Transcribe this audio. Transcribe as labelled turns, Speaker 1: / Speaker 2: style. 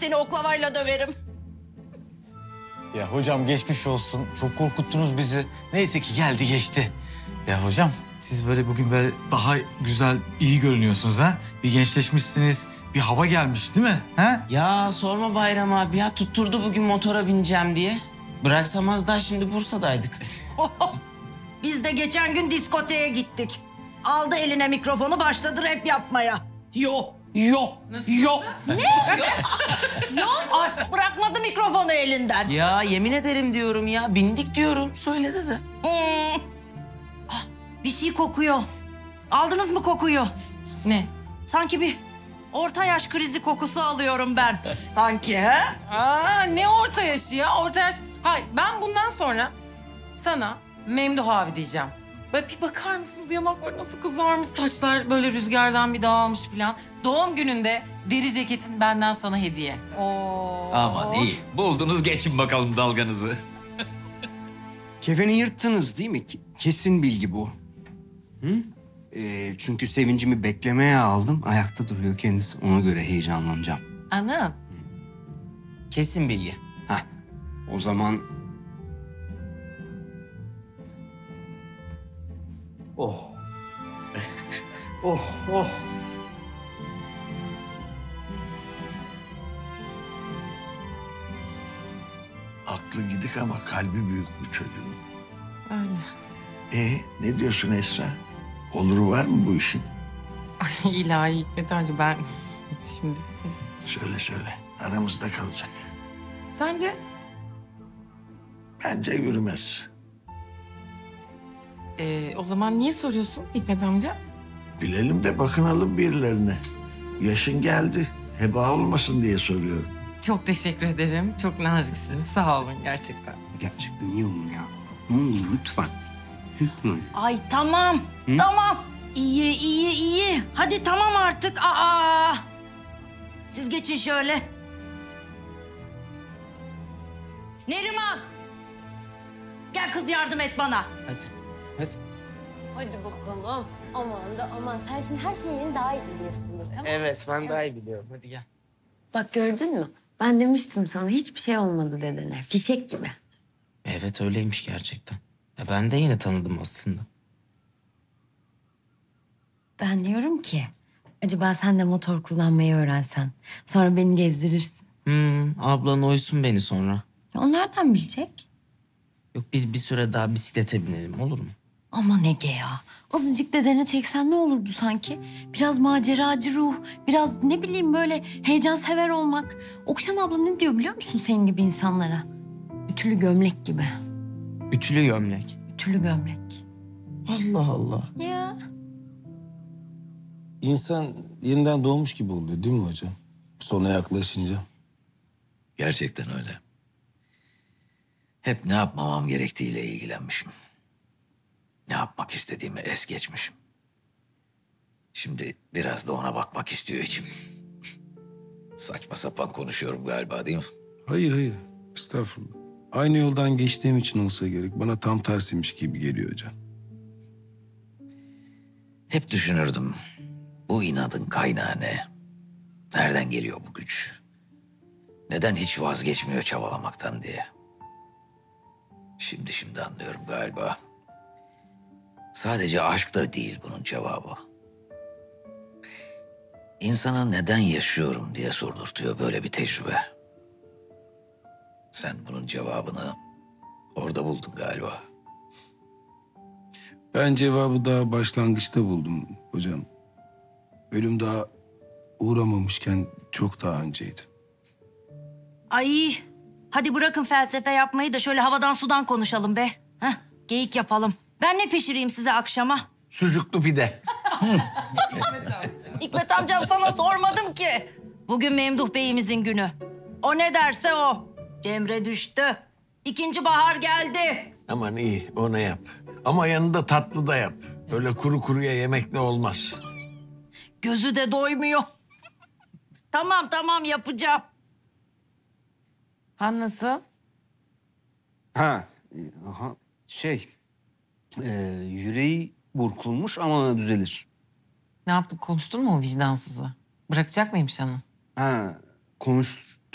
Speaker 1: seni oklavayla döverim.
Speaker 2: Ya hocam geçmiş olsun. Çok korkuttunuz bizi. Neyse ki geldi geçti. Ya hocam siz böyle bugün böyle daha güzel, iyi görünüyorsunuz ha. Bir gençleşmişsiniz. Bir hava gelmiş değil mi? Ha?
Speaker 3: Ya sorma Bayram abi ya, tutturdu bugün motora bineceğim diye. Bıraksam az daha şimdi Bursa'daydık.
Speaker 1: Biz de geçen gün diskoteye gittik. Aldı eline mikrofonu başladı rap yapmaya. Yo. Ay, bırakmadı mikrofonu elinden.
Speaker 3: Ya yemin ederim diyorum ya, bindik diyorum, söyledi de.
Speaker 1: Bir şey kokuyor. Aldınız mı kokuyu?
Speaker 4: Ne?
Speaker 1: Sanki bir orta yaş krizi kokusu alıyorum ben. Sanki he?
Speaker 4: Ne orta yaşı ya? Orta yaş... Hayır, ben bundan sonra sana Memduh abi diyeceğim. Böyle bir bakar mısınız, yanakları nasıl kızarmış, saçlar böyle rüzgardan bir dağılmış falan. Doğum gününde deri ceketin benden sana hediye.
Speaker 5: Aman iyi. Buldunuz, geçin bakalım dalganızı.
Speaker 6: Kefeni yırttınız değil mi? Kesin bilgi bu. Hı? Çünkü sevincimi beklemeye aldım. Ayakta duruyor kendisi. Ona göre heyecanlanacağım.
Speaker 4: Anam.
Speaker 3: Kesin bilgi.
Speaker 6: Heh. O zaman... Oh. oh.
Speaker 7: Aklı gidik ama kalbi büyük bu çocuğun.
Speaker 4: Öyle.
Speaker 7: Ne diyorsun Esra? Oluru var mı bu işin?
Speaker 4: İlahi Hikmet amca, ben şimdi...
Speaker 7: Söyle. Aramızda kalacak.
Speaker 4: Sence?
Speaker 7: Bence yürümez.
Speaker 4: O zaman niye soruyorsun Hikmet amca?
Speaker 7: Bilelim de bakınalım birilerine. Yaşın geldi. Heba olmasın diye soruyorum.
Speaker 4: Çok teşekkür ederim. Çok naziksiniz. Sağ olun gerçekten.
Speaker 6: Gerçekten iyi olun ya. Ne olur lütfen. Lütfen.
Speaker 1: Ay tamam. Tamam. İyi. Hadi tamam artık. Aa. Siz geçin şöyle. Neriman. Gel kız yardım et bana.
Speaker 3: Hadi.
Speaker 8: Hadi bakalım. Aman da aman. Sen şimdi her şeyin daha iyi biliyorsundur. Ama...
Speaker 3: Evet, ben daha iyi biliyorum. Hadi gel.
Speaker 8: Bak gördün mü? Ben demiştim sana hiçbir şey olmadı dedene. Fişek gibi.
Speaker 3: Evet, öyleymiş gerçekten. Ben de yeni tanıdım aslında.
Speaker 8: Ben diyorum ki acaba sen de motor kullanmayı öğrensen. Sonra beni gezdirirsin.
Speaker 3: Ablan oysun beni sonra.
Speaker 8: Ya o nereden bilecek?
Speaker 3: Yok, biz bir süre daha bisiklete binelim, olur mu?
Speaker 8: Aman Ege ya. Azıcık dedene çeksen ne olurdu sanki? Biraz maceracı ruh, biraz ne bileyim böyle heyecan sever olmak. Okşan abla ne diyor biliyor musun senin gibi insanlara? Ütülü gömlek gibi.
Speaker 3: Ütülü gömlek.
Speaker 8: Ütülü gömlek.
Speaker 3: Allah Allah.
Speaker 8: Ya.
Speaker 9: İnsan yeniden doğmuş gibi oluyor değil mi hocam? Sona yaklaşınca.
Speaker 5: Gerçekten öyle. Hep ne yapmamam gerektiğiyle ilgilenmişim. Ne yapmak istediğimi es geçmişim. Şimdi biraz da ona bakmak istiyor içim. Saçma sapan konuşuyorum galiba, değil mi?
Speaker 9: Hayır. Estağfurullah. Aynı yoldan geçtiğim için olsa gerek. Bana tam tersiymiş gibi geliyor hocam.
Speaker 5: Hep düşünürdüm. Bu inadın kaynağı ne? Nereden geliyor bu güç? Neden hiç vazgeçmiyor çabalamaktan diye. Şimdi anlıyorum galiba. Sadece aşk da değil bunun cevabı. İnsana neden yaşıyorum diye sordurtuyor böyle bir tecrübe. Sen bunun cevabını orada buldun galiba.
Speaker 9: Ben cevabı daha başlangıçta buldum hocam. Ölüm daha uğramamışken çok daha önceydi.
Speaker 1: Ay. Hadi bırakın felsefe yapmayı da şöyle havadan sudan konuşalım be. Heh, geyik yapalım. Ben ne pişireyim size akşama?
Speaker 7: Sucuklu pide.
Speaker 1: Hikmet amcam sana sormadım ki. Bugün Memduh Bey'imizin günü. O ne derse o. Cemre düştü. İkinci bahar geldi.
Speaker 7: Aman iyi ona yap. Ama yanında tatlı da yap. Öyle kuru kuruya yemekle olmaz.
Speaker 1: Gözü de doymuyor. Tamam yapacağım.
Speaker 4: Han nasıl?
Speaker 6: Aha. Yüreği burkulmuş ama düzelir.
Speaker 4: Ne yaptın? Konuştun mu o vicdansızı? Bırakacak mıymış onu?
Speaker 6: Ha, konuş